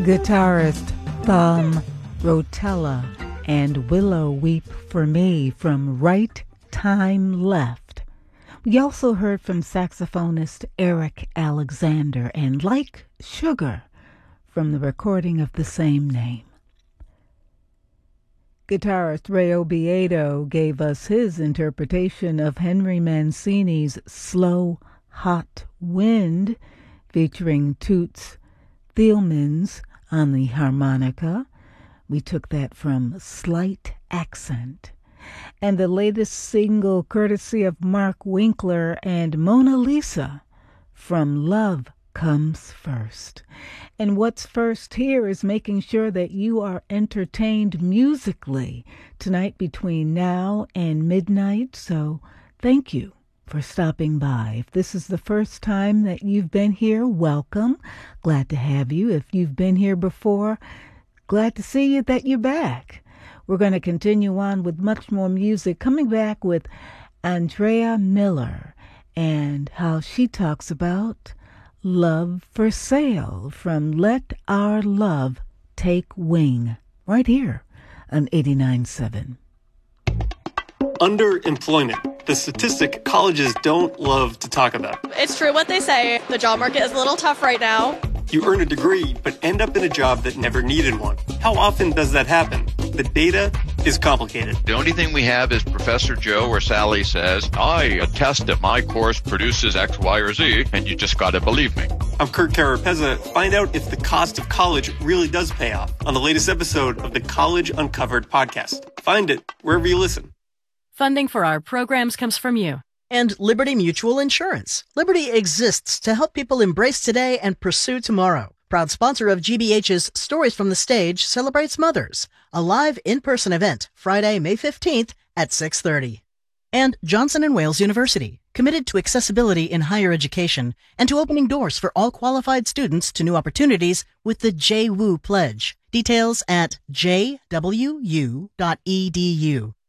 Guitarist Thom Rotella and Willow Weep for Me from Right Time Left. We also heard from saxophonist Eric Alexander and Like Sugar from the recording of the same name. Guitarist Ray Obiedo gave us his interpretation of Henry Mancini's Slow Hot Wind, featuring Toots Thielmans on the harmonica. We took that from Slight Accent. And the latest single courtesy of Mark Winkler and Mona Lisa from Love Comes First. And what's first here is making sure that you are entertained musically tonight between now and midnight. So thank you for stopping by. If this is the first time that you've been here, welcome. Glad to have you. If you've been here before, glad to see you that you're back. We're going to continue on with much more music, coming back with Andrea Miller and how she talks about Love for Sale from Let Our Love Take Wing, right here on 89.7. Underemployment, the statistic colleges don't love to talk about. It's true what they say. The job market is a little tough right now. You earn a degree, but end up in a job that never needed one. How often does that happen? The data is complicated. The only thing we have is Professor Joe or Sally says, I attest that my course produces X, Y, or Z, and you just gotta believe me. I'm Kurt Carapezza. Find out if the cost of college really does pay off on the latest episode of the College Uncovered podcast. Find it wherever you listen. Funding for our programs comes from you. And Liberty Mutual Insurance. Liberty exists to help people embrace today and pursue tomorrow. Proud sponsor of GBH's Stories from the Stage celebrates mothers. A live in-person event, Friday, May 15th at 6:30. And Johnson & Wales University, committed to accessibility in higher education and to opening doors for all qualified students to new opportunities with the JWU Pledge. Details at jwu.edu.